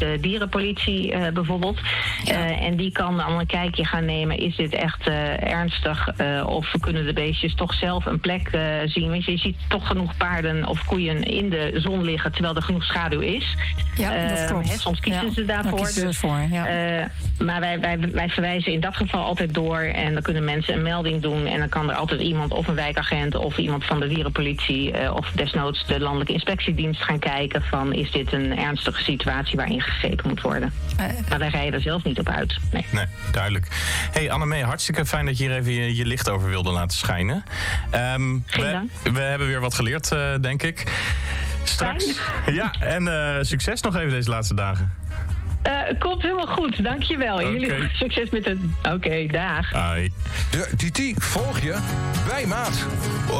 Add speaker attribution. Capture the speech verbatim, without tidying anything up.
Speaker 1: de dierenpolitie uh, bijvoorbeeld. Ja. Uh, en die kan dan een kijkje gaan nemen. Is dit echt uh, ernstig? Uh, of kunnen de beestjes toch zelf een plek uh, zien? Want je ziet toch genoeg paarden of koeien in de zon liggen terwijl er genoeg schaduw is.
Speaker 2: Ja, dat klopt.
Speaker 1: Uh, hè, soms kiezen
Speaker 2: ja,
Speaker 1: ze daarvoor.
Speaker 2: kiezen ze
Speaker 1: dus,
Speaker 2: voor, ja.
Speaker 1: uh, maar wij, wij, wij verwijzen in dat geval altijd door. En dan kunnen mensen een melding doen. En dan kan er altijd iemand of een wijkagent of iemand van de dierenpolitie uh, of desnoods de landelijke inspectiedienst gaan kijken van is dit een ernstige situatie waarin gegrepen moet worden. Uh, maar wij rijden er zelf niet op uit. Nee,
Speaker 3: nee duidelijk. Hey Annemee, hartstikke fijn dat je hier even je, je licht over wilde laten schijnen. Um, we, we hebben weer wat geleerd, uh, denk ik. Straks. Fijn. Ja, en uh, succes nog even deze laatste dagen.
Speaker 1: Uh, komt helemaal goed, dankjewel. Okay. Jullie succes met het... Oké, okay, dag.
Speaker 3: Hoi.
Speaker 4: De T T volg je bij Maat.